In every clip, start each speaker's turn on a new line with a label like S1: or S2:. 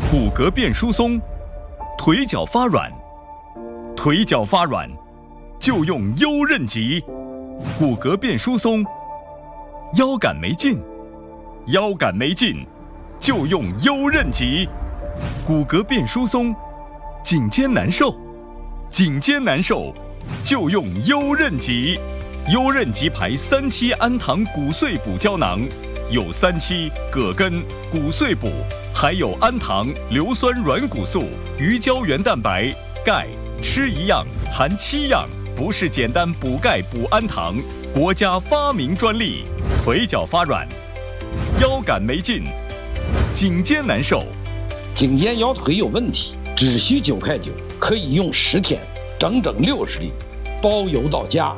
S1: 骨骼变疏松，腿脚发软，腿脚发软就用优韧脊；骨骼变疏松，腰杆没劲，腰杆没劲就用优韧脊；骨骼变疏松，颈肩难受，颈肩难受就用优韧脊。优韧脊牌3期氨糖骨碎补胶囊，有3期葛根、骨碎补，还有氨糖、硫酸软骨素、鱼胶原蛋白、钙，吃一样含7样，不是简单补钙补氨糖，国家发明专利。腿脚发软，腰杆没劲，颈肩难受，
S2: 颈肩腰腿有问题，只需9块9，可以用10天，整整60粒，包邮到家。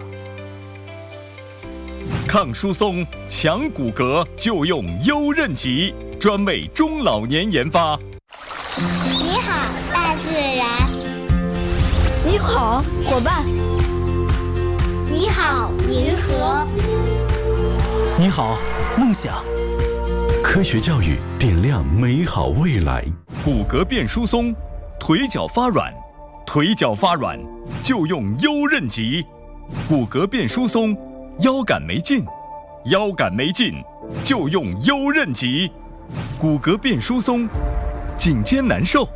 S1: 抗疏松、强骨骼就用优韧脊，专为中老年研发。
S3: 你好，大自然。
S4: 你好，伙伴。
S3: 你好，银河。
S5: 你好，梦想。科学教育点亮美好未来。
S1: 骨骼变疏松，腿脚发软，腿脚发软就用优韧脊；骨骼变疏松，腰杆没劲，腰杆没劲就用优韧脊；骨骼变疏松，颈肩难受，